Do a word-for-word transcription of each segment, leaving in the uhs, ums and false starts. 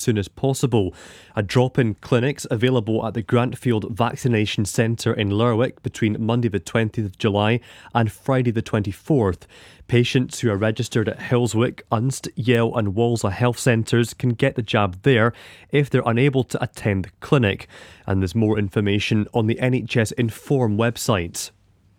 soon as possible. A drop-in clinic's available at the Grantfield Vaccination Centre in Lerwick between Monday the twentieth of July and Friday the twenty-fourth. Patients who are registered at Hillswick, Unst, Yale and Walsall health centres can get the jab there if they're unable to attend the clinic. And there's more information on the N H S Inform website.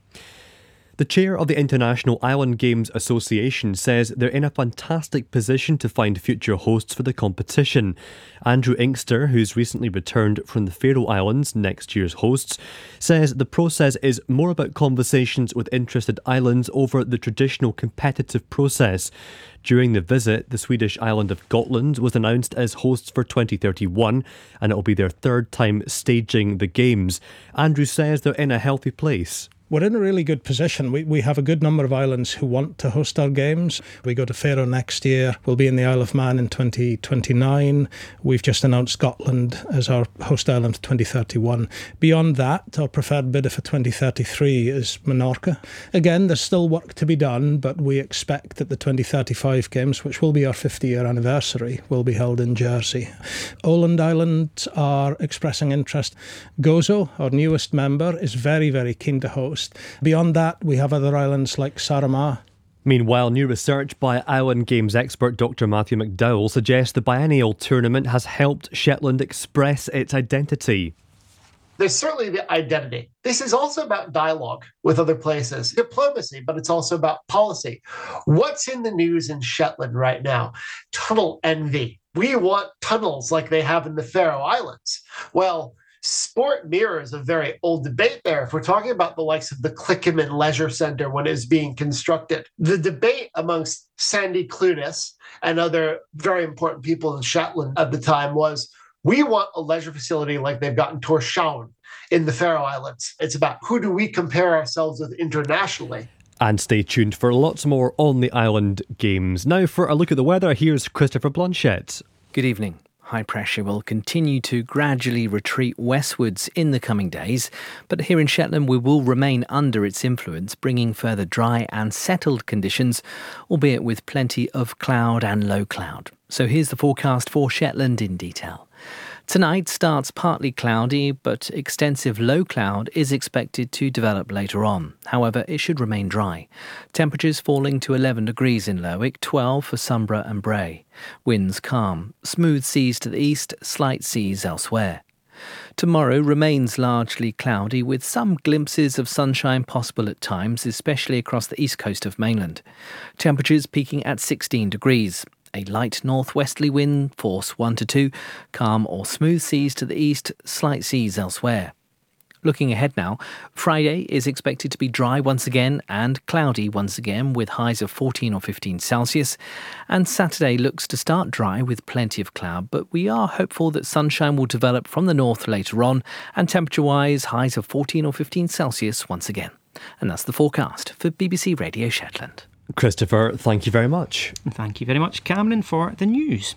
The chair of the International Island Games Association says they're in a fantastic position to find future hosts for the competition. Andrew Inkster, who's recently returned from the Faroe Islands, next year's hosts, says the process is more about conversations with interested islands over the traditional competitive process. During the visit, the Swedish island of Gotland was announced as hosts for twenty thirty-one, and it'll be their third time staging the Games. Andrew says they're in a healthy place. We're in a really good position. We we have a good number of islands who want to host our games. We go to Faroe next year. We'll be in the Isle of Man in twenty twenty-nine. We've just announced Scotland as our host island for twenty thirty-one. Beyond that, our preferred bidder for twenty thirty-three is Menorca. Again, there's still work to be done, but we expect that the twenty thirty-five games, which will be our fifty-year anniversary, will be held in Jersey. Åland Island are expressing interest. Gozo, our newest member, is very, very keen to host. Beyond that, we have other islands like Saaremaa. Meanwhile, new research by Island Games expert Doctor Matthew McDowell suggests the biennial tournament has helped Shetland express its identity. There's certainly the identity. This is also about dialogue with other places, diplomacy, but it's also about policy. What's in the news in Shetland right now? Tunnel envy. We want tunnels like they have in the Faroe Islands. Well, sport mirrors a very old debate there. If we're talking about the likes of the Clickaman Leisure Centre when it was being constructed, the debate amongst Sandy Clunas and other very important people in Shetland at the time was, we want a leisure facility like they've got in Tórshavn in the Faroe Islands. It's about who do we compare ourselves with internationally. And stay tuned for lots more on the Island Games. Now for a look at the weather, here's Christopher Blanchett. Good evening. High pressure will continue to gradually retreat westwards in the coming days, but here in Shetland we will remain under its influence, bringing further dry and settled conditions, albeit with plenty of cloud and low cloud. So here's the forecast for Shetland in detail. Tonight starts partly cloudy, but extensive low cloud is expected to develop later on. However, it should remain dry. Temperatures falling to eleven degrees in Lerwick, twelve for Sunborough and Bray. Winds calm. Smooth seas to the east, slight seas elsewhere. Tomorrow remains largely cloudy with some glimpses of sunshine possible at times, especially across the east coast of mainland. Temperatures peaking at sixteen degrees. A light northwesterly wind, force one to two, calm or smooth seas to the east, slight seas elsewhere. Looking ahead now, Friday is expected to be dry once again and cloudy once again with highs of fourteen or fifteen Celsius. And Saturday looks to start dry with plenty of cloud, but we are hopeful that sunshine will develop from the north later on and temperature-wise highs of fourteen or fifteen Celsius once again. And that's the forecast for B B C Radio Shetland. Christopher, thank you very much. Thank you very much, Cameron, for the news.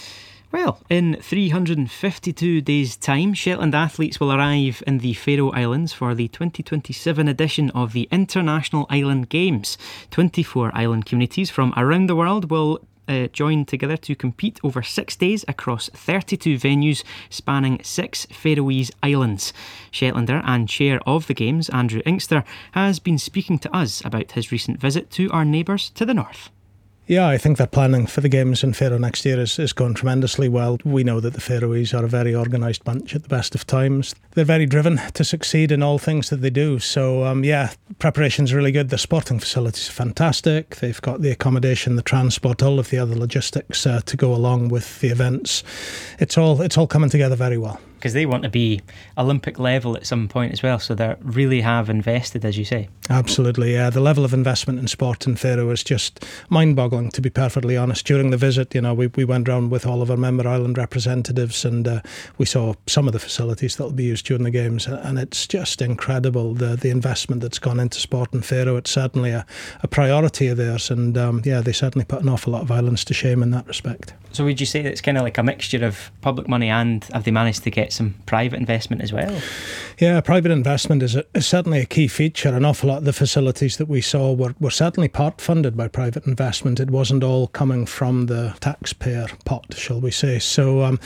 Well, in three hundred fifty-two days' time, Shetland athletes will arrive in the Faroe Islands for the twenty twenty-seven edition of the International Island Games. twenty-four island communities from around the world will Uh, joined together to compete over six days across thirty-two venues spanning six Faroese islands. Shetlander and chair of the Games, Andrew Inkster, has been speaking to us about his recent visit to our neighbours to the north. Yeah, I think that planning for the Games in Faroe next year is, is going tremendously well. We know that the Faroese are a very organised bunch at the best of times. They're very driven to succeed in all things that they do. So, um, yeah, preparation's really good. The sporting facilities are fantastic. They've got the accommodation, the transport, all of the other logistics uh, to go along with the events. It's all it's all coming together very well. Because they want to be Olympic level at some point as well, so they really have invested, as you say. Absolutely, yeah. The level of investment in sport in Faroe is just mind-boggling, to be perfectly honest. During the visit, you know, we, we went around with all of our member island representatives and uh, we saw some of the facilities that will be used during the Games, and it's just incredible, the the investment that's gone into sport in Faroe. It's certainly a, a priority of theirs, and um, yeah, they certainly put an awful lot of islands to shame in that respect. So would you say that it's kind of like a mixture of public money, and have they managed to get some private investment as well? Yeah, private investment is, a, is certainly a key feature. An awful lot of the facilities that we saw were, were certainly part funded by private investment. It wasn't all coming from the taxpayer pot, shall we say. So um,